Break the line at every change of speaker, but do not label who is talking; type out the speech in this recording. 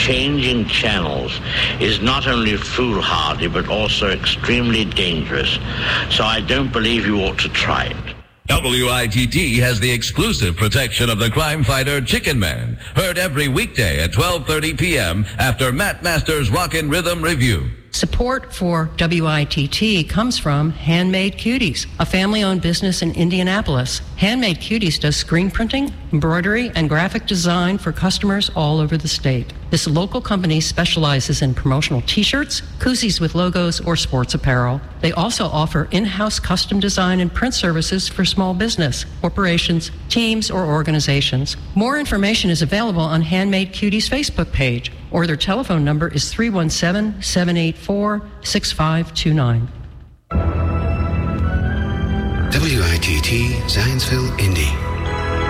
changing channels is not only foolhardy but also extremely dangerous. So I don't believe you ought to try it.
WITT has the exclusive protection of the crime fighter Chicken Man. Heard every weekday at 12:30 p.m. after Matt Masters' Rockin' Rhythm Review.
Support for WITT comes from Handmade Cuties, a family-owned business in Indianapolis. Handmade Cuties does screen printing, embroidery, and graphic design for customers all over the state. This local company specializes in promotional t-shirts, koozies with logos, or sports apparel. They also offer in-house custom design and print services for small business, corporations, teams, or organizations. More information is available on Handmade Cuties' Facebook page, or their telephone number is 317-784-6529.
WITT Zionsville, Indy.